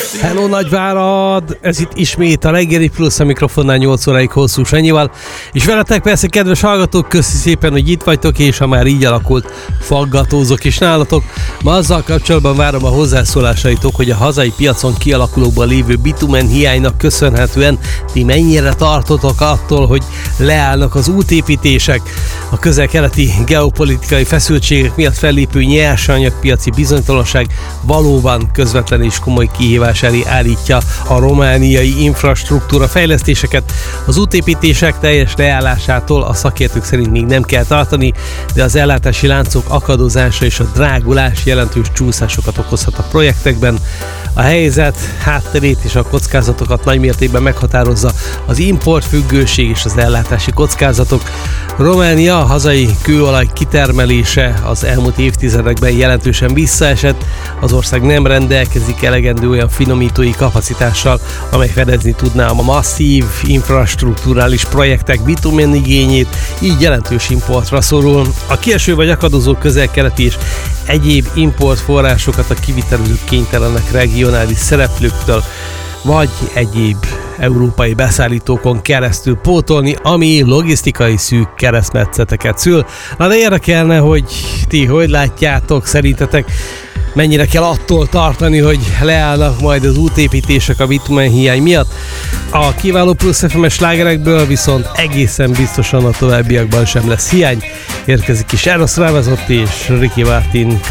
Hello Nagyvárad! Ez itt ismét a reggeli plusz, a mikrofonnál 8 óráig hosszú Sanyival. És veletek persze, kedves hallgatók, köszi szépen, hogy itt vagytok, és ha már így alakult, faggatózok is nálatok. Ma azzal kapcsolatban várom a hozzászólásaitok, hogy a hazai piacon kialakulóban lévő bitumen hiánynak köszönhetően ti mennyire tartotok attól, hogy leállnak az útépítések. A közel-keleti geopolitikai feszültségek miatt fellépő nyersanyagpiaci bizonytalanság valóban közvetlen és komoly kihívás elé állítja a romániai infrastruktúra fejlesztéseket. Az útépítések teljes leállásától a szakértők szerint még nem kell tartani, de az ellátási láncok akadozása és a drágulás jelentős csúszásokat okozhat a projektekben. A helyzet hátterét és a kockázatokat nagymértékben meghatározza az importfüggőség és az ellátási kockázatok. Románia hazai kőolaj kitermelése az elmúlt évtizedekben jelentősen visszaesett, az ország nem rendelkezik elegendő olyan finomítói kapacitással, amely fedezni tudná a masszív infrastrukturális projektek bitumen igényét, így jelentős importra szorul. A kieső vagy akadozó közel-keleti és egyéb importforrásokat a kivitelezők kénytelenek regionális szereplőktől vagy egyéb európai beszállítókon keresztül pótolni, ami logisztikai szűk keresztmetszeteket szül. Na de érdekelne, hogy ti hogy látjátok, szerintetek mennyire kell attól tartani, hogy leállnak majd az útépítések a bitumen hiány miatt. A kiváló Plusz FM-es slágerekből viszont egészen biztosan a továbbiakban sem lesz hiány. Érkezik is Eros Ramazzotti és Ricky Martin